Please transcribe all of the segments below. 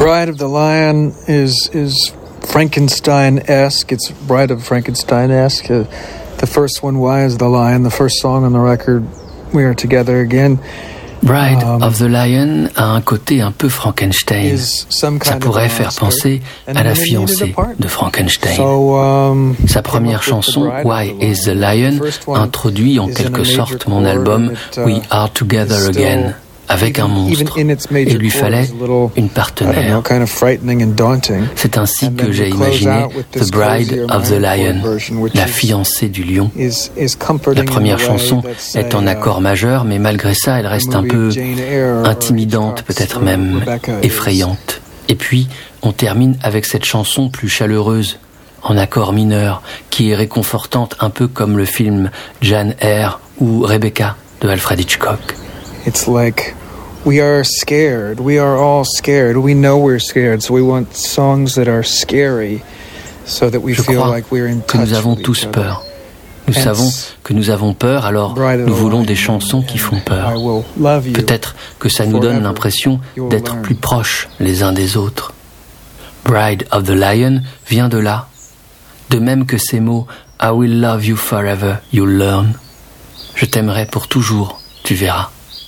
Bride of the Lion is Frankenstein-esque. It's Bride of Frankenstein-esque. The first one, Why is the Lion? The first song on the record, We Are Together Again. Bride of the Lion a un côté un peu Frankenstein. Ça pourrait faire penser à la fiancée de Frankenstein. Sa première chanson, Why is the Lion, introduit en quelque sorte mon album We Are Together Again, avec un monstre. Il lui fallait une partenaire. C'est ainsi que j'ai imaginé The Bride of the Lion, la fiancée du lion. La première chanson est en accord majeur, mais malgré ça, elle reste un peu intimidante, peut-être même effrayante. Et puis, on termine avec cette chanson plus chaleureuse, en accord mineur, qui est réconfortante, un peu comme le film Jane Eyre ou Rebecca de Alfred Hitchcock. It's like we are scared. We are all scared. We know we're scared, so we want songs that are scary, so that we feel like we're in touch. Que nous avons tous peur. Nous savons que nous avons peur, alors nous voulons des chansons qui font peur. Peut-être que ça nous donne l'impression d'être plus proches les uns des autres. Bride of the Lion vient de là. De même que ces mots I will love you forever, you'll learn. Je t'aimerai pour toujours, tu verras.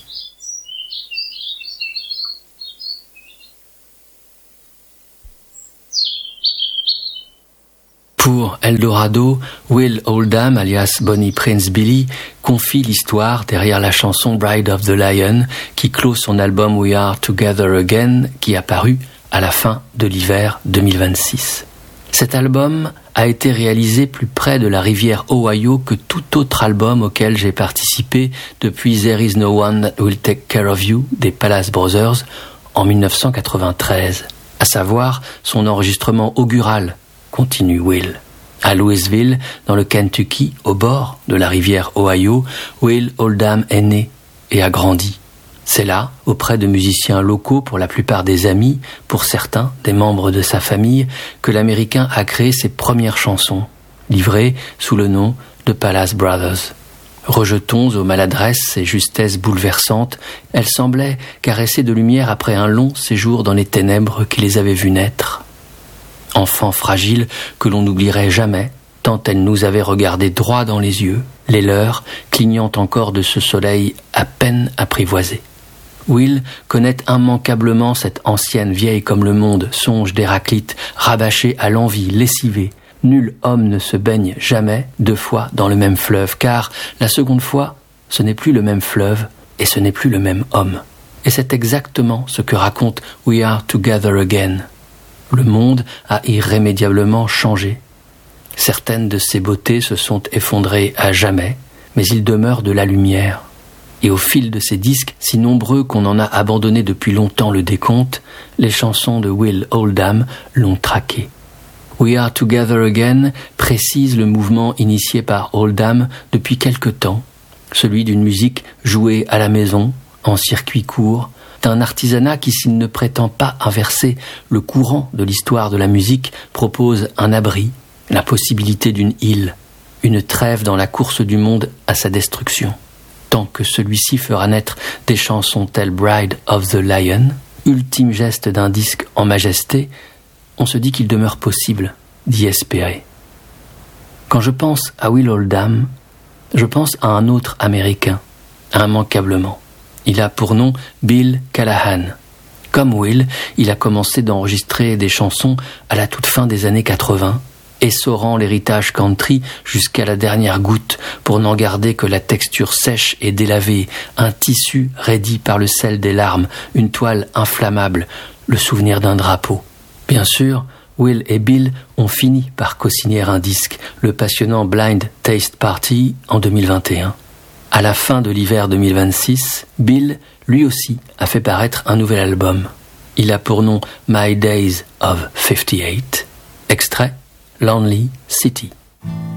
Pour Eldorado, Will Oldham, alias Bonnie Prince Billy, confie l'histoire derrière la chanson Bride of the Lion, qui clôt son album We Are Together Again, qui a paru à la fin de l'hiver 2026. Cet album a été réalisé plus près de la rivière Ohio que tout autre album auquel j'ai participé depuis There Is No One That Will Take Care of You des Palace Brothers en 1993, à savoir son enregistrement augural, continue Will. À Louisville, dans le Kentucky, au bord de la rivière Ohio, Will Oldham est né et a grandi. C'est là, auprès de musiciens locaux, pour la plupart des amis, pour certains des membres de sa famille, que l'Américain a créé ses premières chansons, livrées sous le nom de Palace Brothers. Rejetons aux maladresses et justesses bouleversantes, elles semblaient caresser de lumière après un long séjour dans les ténèbres qui les avaient vus naître. Enfants fragiles que l'on n'oublierait jamais, tant elles nous avaient regardés droit dans les yeux, les leurs clignant encore de ce soleil à peine apprivoisé. Will connaît immanquablement cette ancienne vieille comme le monde, songe d'Héraclite, rabâché à l'envie, lessivé. Nul homme ne se baigne jamais 2 fois dans le même fleuve, car la seconde fois, ce n'est plus le même fleuve et ce n'est plus le même homme. Et c'est exactement ce que raconte We Are Together Again. Le monde a irrémédiablement changé. Certaines de ses beautés se sont effondrées à jamais, mais il demeure de la lumière. Et au fil de ces disques, si nombreux qu'on en a abandonné depuis longtemps le décompte, les chansons de Will Oldham l'ont traqué. We Are Together Again précise le mouvement initié par Oldham depuis quelque temps, celui d'une musique jouée à la maison, en circuit court, d'un artisanat qui, s'il ne prétend pas inverser le courant de l'histoire de la musique, propose un abri, la possibilité d'une île, une trêve dans la course du monde à sa destruction. Tant que celui-ci fera naître des chansons telles Bride of the Lion, ultime geste d'un disque en majesté, on se dit qu'il demeure possible d'y espérer. Quand je pense à Will Oldham, je pense à un autre Américain, immanquablement. Il a pour nom Bill Callahan. Comme Will, il a commencé d'enregistrer des chansons à la toute fin des années 80, essorant l'héritage country jusqu'à la dernière goutte pour n'en garder que la texture sèche et délavée, un tissu raidi par le sel des larmes, une toile inflammable, le souvenir d'un drapeau. Bien sûr, Will et Bill ont fini par co-signer un disque, le passionnant Blind Taste Party, en 2021. À la fin de l'hiver 2026, Bill, lui aussi, a fait paraître un nouvel album. Il a pour nom My Days of 58. Extrait, Lonely City.